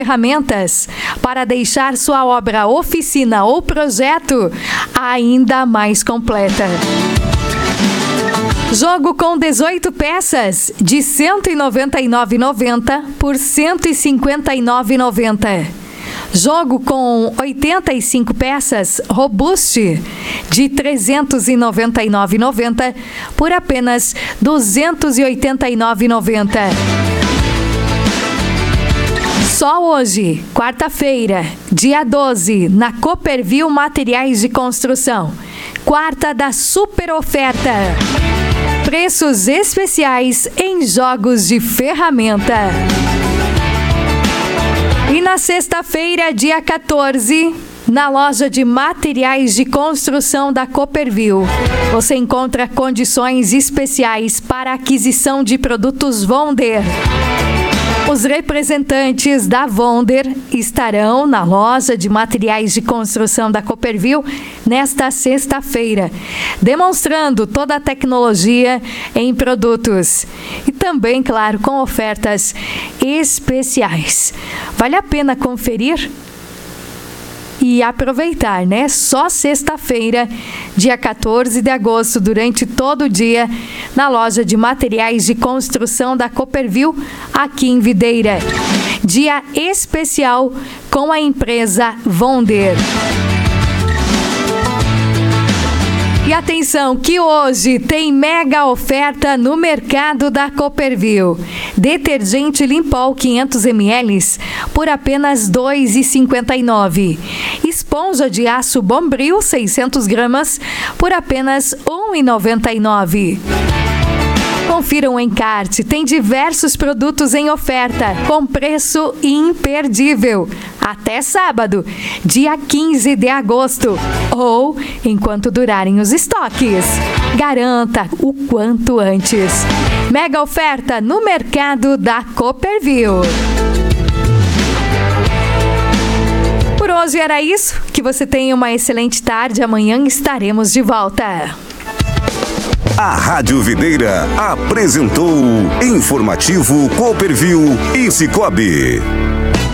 Ferramentas para deixar sua obra, oficina ou projeto ainda mais completa. Jogo com 18 peças de R$ 199,90 por R$ 159,90. Jogo com 85 peças Robuste de R$ 399,90 por apenas R$ 289,90. Só hoje, quarta-feira, dia 12, na Copperville Materiais de Construção. Quarta da super oferta. Preços especiais em jogos de ferramenta. E na sexta-feira, dia 14, na loja de materiais de construção da Copperville, você encontra condições especiais para aquisição de produtos Wonder. Os representantes da Wonder estarão na loja de materiais de construção da Copperville nesta sexta-feira, demonstrando toda a tecnologia em produtos e também, claro, com ofertas especiais. Vale a pena conferir e aproveitar, né? Só sexta-feira, dia 14 de agosto, durante todo o dia, na loja de materiais de construção da Copperville, aqui em Videira. Dia especial com a empresa Wonder. E atenção que hoje tem mega oferta no mercado da Copperville. Detergente Limpol 500 ml por apenas R$ 2,59. Esponja de aço Bombril 600 gramas por apenas R$ 1,99. Confira o encarte, tem diversos produtos em oferta, com preço imperdível. Até sábado, dia 15 de agosto, ou enquanto durarem os estoques. Garanta o quanto antes. Mega oferta no mercado da Copperville. Por hoje era isso. Que você tenha uma excelente tarde. Amanhã estaremos de volta. A Rádio Videira apresentou Informativo Copperville e Cicobi.